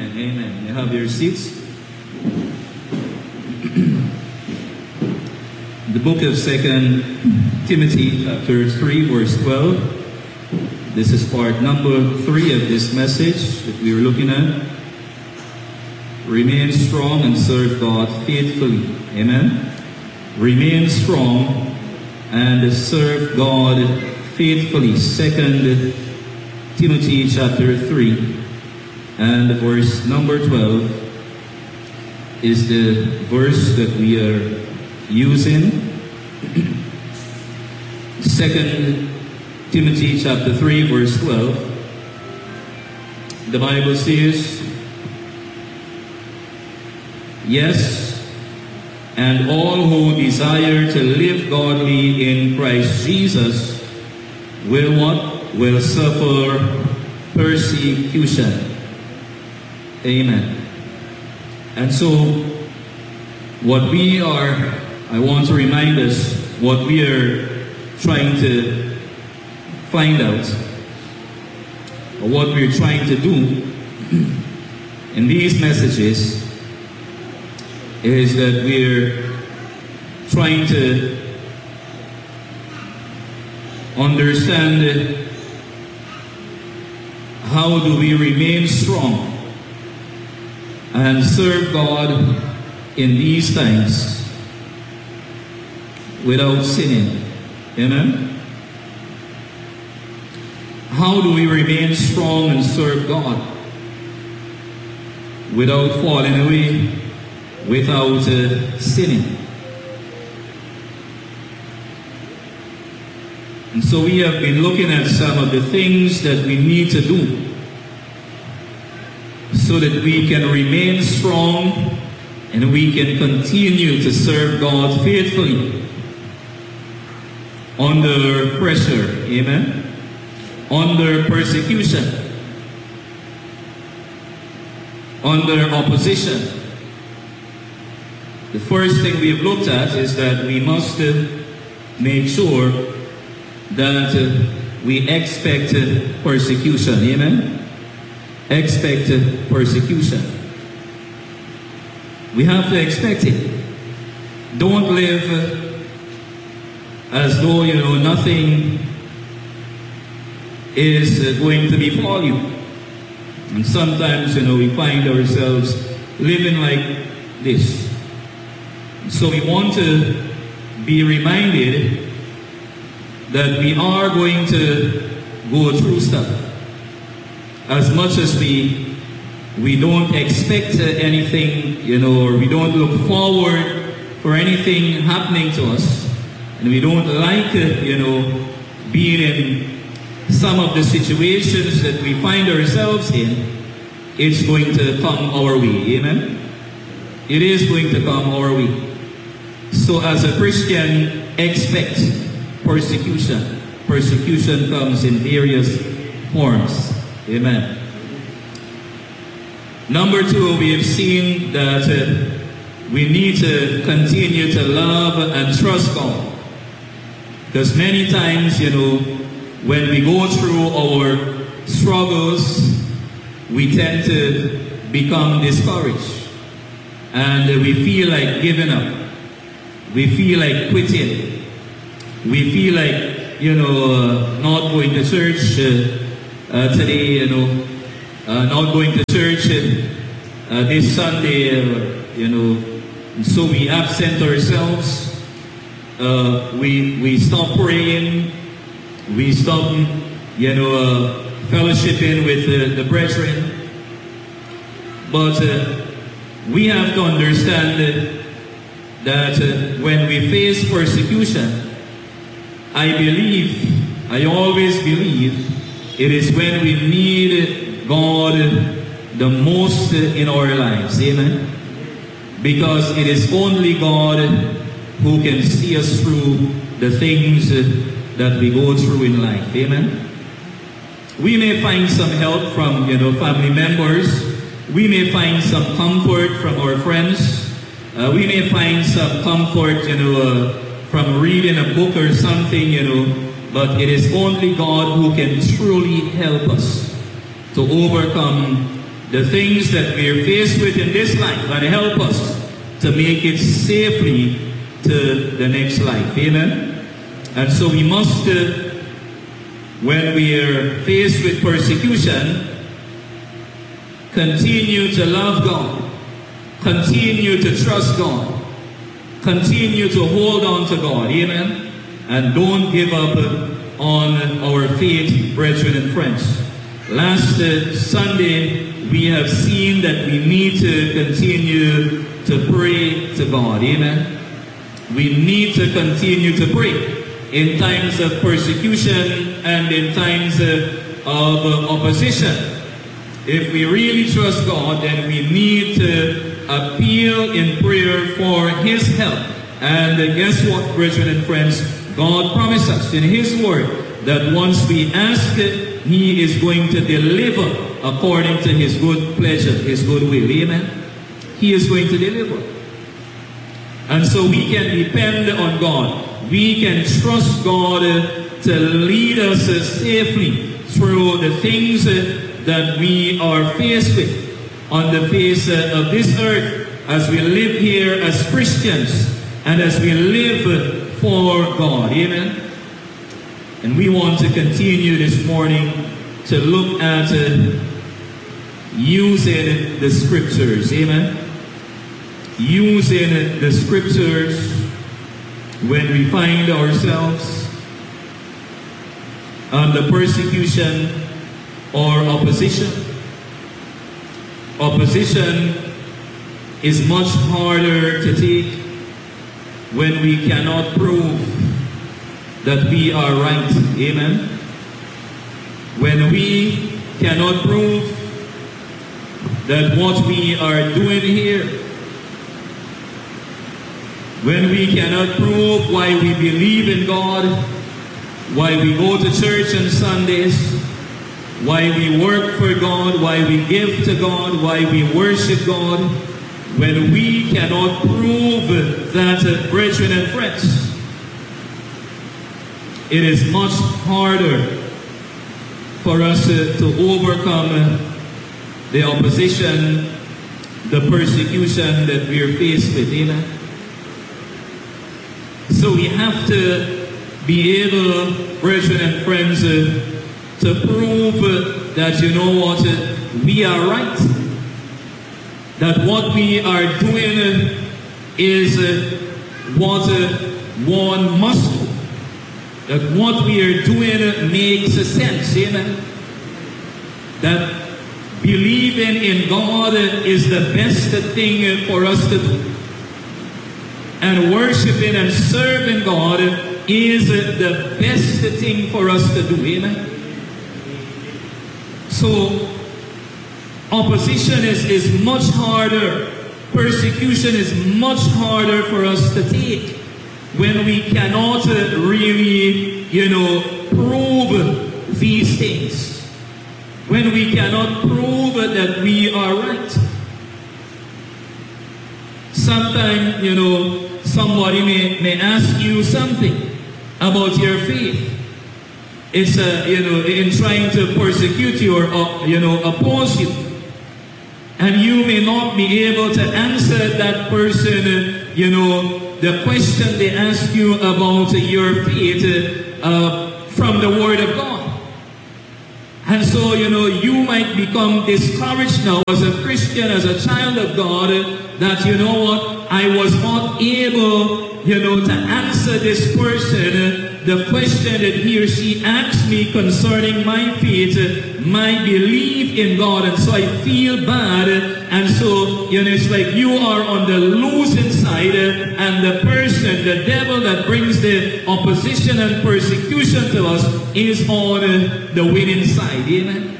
Amen. Amen. You have your seats. The book of 2 Timothy, chapter 3, verse 12. This is part number 3 of this message that we are looking at. Remain strong and serve God faithfully. Amen. Remain strong and serve God faithfully. 2 Timothy chapter 3 and verse number 12 is the verse that we are using. 2 Timothy chapter 3 verse 12. The Bible says, "Yes, and all who desire to live godly in Christ Jesus will what? Will suffer persecution." Amen. And so, I want to remind us what we are trying to find out, or what we're trying to do in these messages is that we're trying to understand how do we remain strong and serve God in these times without sinning. Amen? How do we remain strong and serve God without falling away, without sinning? And so we have been looking at some of the things that we need to do so that we can remain strong and we can continue to serve God faithfully under pressure. Amen? Under persecution, under opposition. The first thing we've looked at is that we must make sure that we expect persecution. Amen? Expect persecution. We have to expect it. Don't live as though nothing is going to befall you. And sometimes we find ourselves living like this. So we want to be reminded that we are going to go through stuff. As much as we don't expect anything, or we don't look forward for anything happening to us, and we don't like being in some of the situations that we find ourselves in, it's going to come our way. Amen? It is going to come our way. So as a Christian, expect persecution. Persecution comes in various forms. Amen. Number 2, we have seen that we need to continue to love and trust God. Because many times, when we go through our struggles, we tend to become discouraged. And we feel like giving up. We feel like quitting. We feel like, not going to church today, not going to church this Sunday, and so we absent ourselves. We stop praying. We stop, fellowshipping with the brethren. But we have to understand that when we face persecution, I always believe, it is when we need God the most in our lives. Amen? Because it is only God who can see us through the things that we go through in life. Amen? We may find some help from, family members. We may find some comfort from our friends. We may find some comfort, from reading a book or something, but it is only God who can truly help us to overcome the things that we are faced with in this life and help us to make it safely to the next life. Amen? And so we must, when we are faced with persecution, continue to love God, continue to trust God, continue to hold on to God. Amen? And don't give up on our faith, brethren and friends. Last Sunday, we have seen that we need to continue to pray to God. Amen? We need to continue to pray in times of persecution and in times of opposition. If we really trust God, then we need to appeal in prayer for His help. And guess what, brethren and friends? God promised us in His word that once we ask it, He is going to deliver according to His good pleasure, His good will. Amen? He is going to deliver. And so we can depend on God. We can trust God to lead us safely through the things that we are faced with on the face of this earth as we live here as Christians and as we live for God. Amen? And we want to continue this morning to look at using the scriptures. Amen? Using the scriptures when we find ourselves under persecution or opposition. Opposition is much harder to take when we cannot prove that we are right. Amen? When we cannot prove that what we are doing here, when we cannot prove why we believe in God, why we go to church on Sundays, why we work for God, why we give to God, why we worship God, when we cannot prove that, brethren and friends, it is much harder for us to overcome the opposition, the persecution that we are faced with. Amen? So we have to be able, brethren and friends, to prove that, you know what, we are right. That what we are doing is what one must do. That what we are doing makes sense. Amen? That believing in God is the best thing for us to do. And worshiping and serving God is the best thing for us to do. Amen? So, opposition is much harder. Persecution is much harder for us to take when we cannot really, prove these things. When we cannot prove that we are right. Sometimes, somebody may ask you something about your faith. It's, in trying to persecute you or, oppose you. And you may not be able to answer that person, the question they ask you about your faith from the Word of God. And so, you might become discouraged now as a Christian, as a child of God, that, I was not able, to answer this person the question that he or she asked me concerning my faith, my belief in God. And so I feel bad. And so, it's like you are on the losing side, and the person, the devil that brings the opposition and persecution to us is on the winning side. Amen?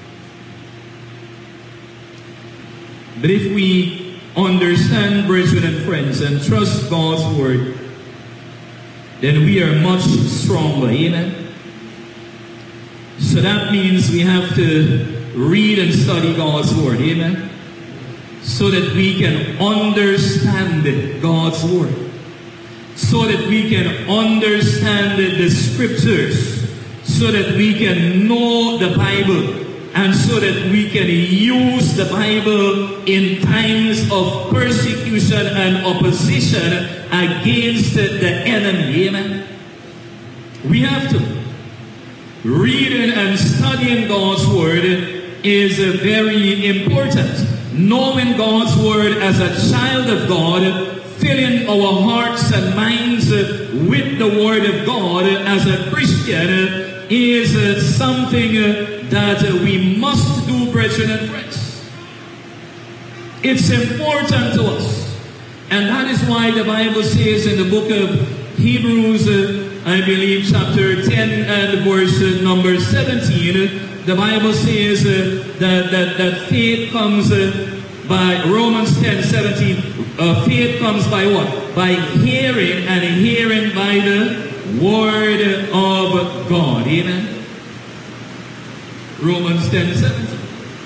But if we understand, brethren and friends, and trust God's word, then we are much stronger. Amen? So that means we have to read and study God's word. Amen? So that we can understand God's word. So that we can understand the scriptures. So that we can know the Bible and so that we can use the Bible in times of persecution and opposition against the enemy. Amen. We have to. Reading and studying God's Word is very important. Knowing God's Word as a child of God, filling our hearts and minds with the Word of God as a Christian is something that we must do, brethren and friends. It's important to us. And that is why the Bible says in the book of Hebrews, I believe chapter 10 and verse number 17, the Bible says that faith comes by Romans 10, 17. Faith comes by what? By hearing, and hearing by the Word of God. Amen. Romans 10, 17.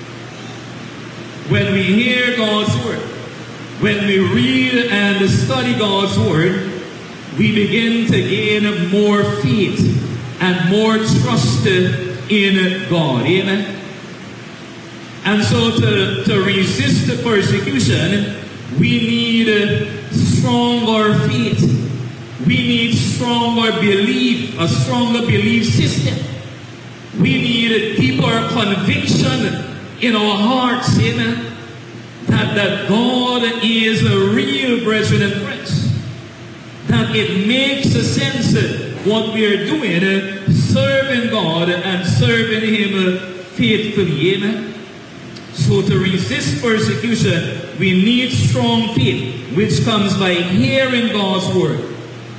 When we hear God's Word, when we read and study God's Word, we begin to gain more faith and more trust in God. Amen. And so to resist the persecution, we need stronger faith. We need stronger belief, a stronger belief system. We need a deeper conviction in our hearts, amen, that God is a real, brethren and friends. That it makes a sense what we are doing, serving God and serving Him faithfully, amen. So to resist persecution, we need strong faith, which comes by hearing God's Word.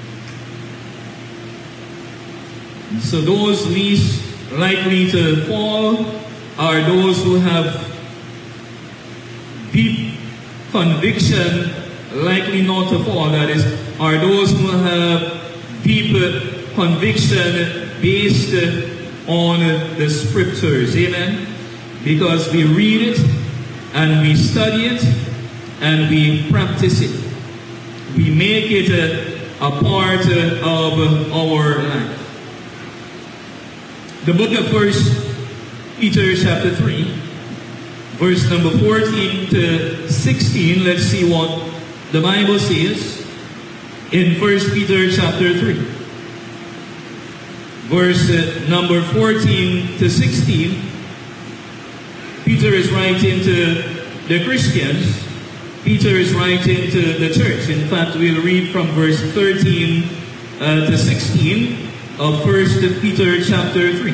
So those least likely to fall are those who have deep conviction, likely not to fall, that is, are those who have deep conviction based on the scriptures, amen? Because we read it, and we study it, and we practice it. We make it a part of our life. The book of 1 Peter chapter 3, verse number 14 to 16, let's see what the Bible says in 1 Peter chapter 3. Verse number 14 to 16, Peter is writing to the Christians. Peter is writing to the church. In fact, we'll read from verse 13 to 16 of 1 Peter chapter 3.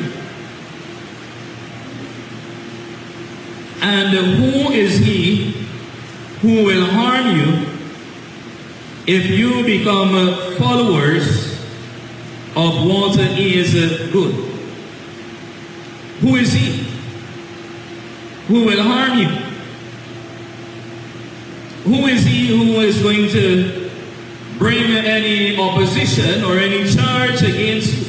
And who is he who will harm you if you become followers of what is good? Who is he who will harm you? Who is he who is going to bring any opposition or any charge against you?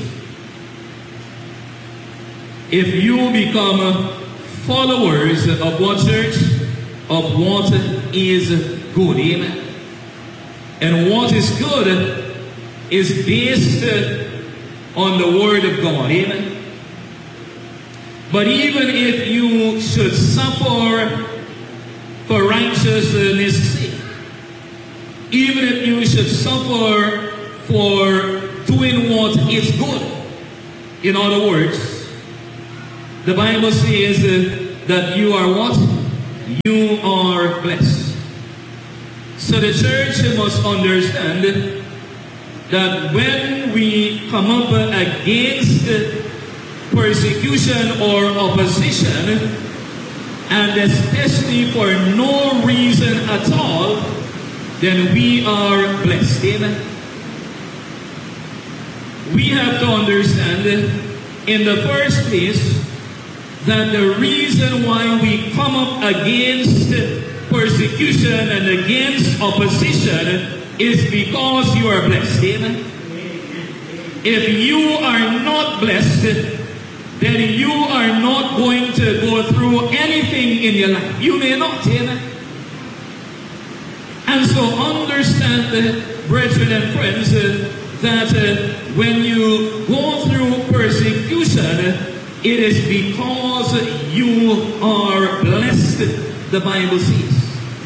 If you become followers of what church? Of what is good. Amen. And what is good is based on the Word of God. Amen. But even if you should suffer for righteousness' sake, even if you should suffer for doing what is good, in other words, the Bible says that you are what? You are blessed. So the church must understand that when we come up against persecution or opposition, and especially for no reason at all, then we are blessed. Amen. We have to understand in the first place that the reason why we come up against persecution and against opposition is because you are blessed. Amen. If you are not blessed, then you are not going to go through anything in your life. You may not, amen. And so understand, brethren and friends, that when you go through persecution, It is because you are blessed, the Bible says.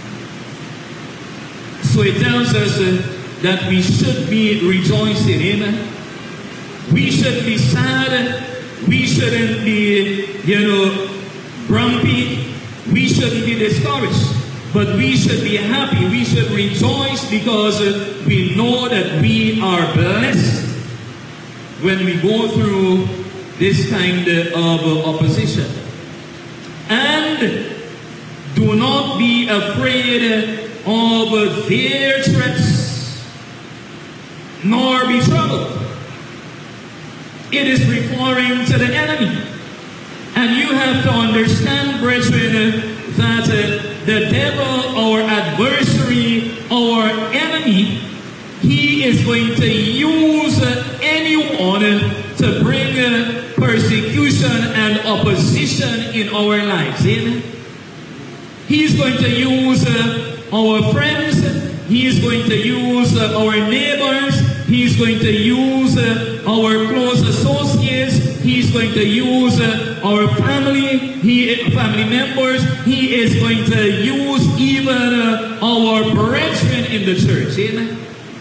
So it tells us that we should be rejoicing, amen. We shouldn't be sad. We shouldn't be, grumpy. We shouldn't be discouraged. But we should be happy. We should rejoice because we know that we are blessed when we go through this kind of opposition. And do not be afraid of their threats, nor be troubled. It is referring to the enemy. And you have to understand, brethren, that the devil, our adversary, our enemy, he is going to use anyone to bring persecution and opposition in our lives. Amen? He's going to use our friends. He's going to use our neighbors. He's going to use our close associates. He's going to use our family members. He is going to use even our brethren in the church. Amen?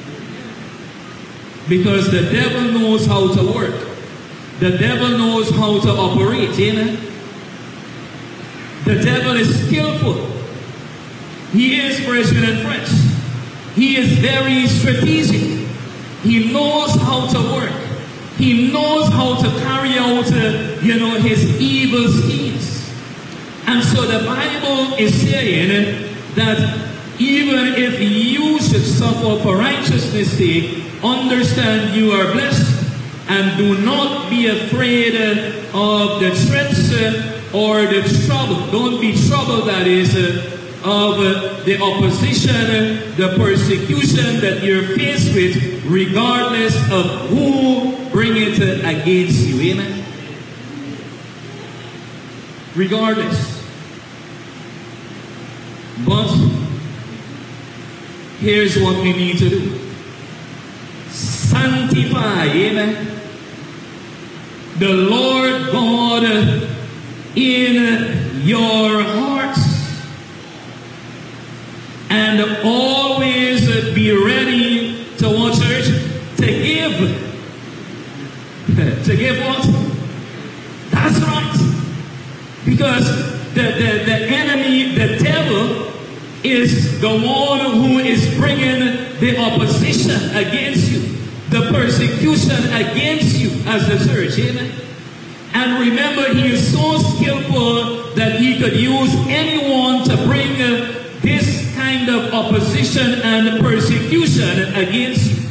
Because the devil knows how to work. The devil knows how to operate. Amen? The devil is skillful. He is, brethren and friends. He is very strategic. He knows how to work. He knows how to carry out, his evil schemes. And so the Bible is saying that even if you should suffer for righteousness' sake, understand you are blessed, and do not be afraid of the threats or the trouble. Don't be troubled, that is, of the opposition, the persecution that you're faced with, regardless of who bring it against you. Amen? Regardless. But here's what we need to do. Sanctify, amen, the Lord God in your hearts, and always be ready to what, church? To give. To give what? That's right. Because the enemy, the devil, is the one who is bringing the opposition against you, the persecution against you as the church. Amen? And remember, he is so skillful that he could use anyone to bring this kind of opposition and persecution against you.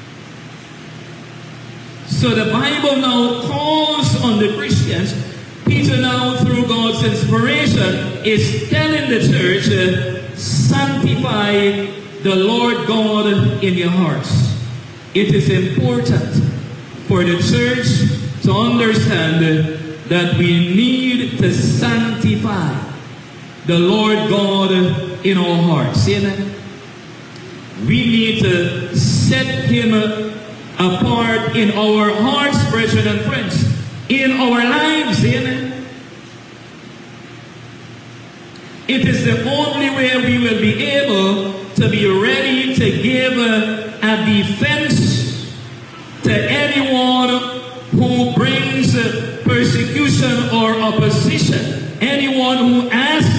So the Bible now calls on the Christians. Peter now, through God's inspiration, is telling the church, sanctify the Lord God in your hearts. It is important for the church to understand that we need to sanctify the Lord God in our hearts. Amen? We need to set him apart in our hearts, brethren and friends, in our lives. Amen? It is the only way we will be able to be ready to give a defense to anyone who brings persecution or opposition. Anyone who asks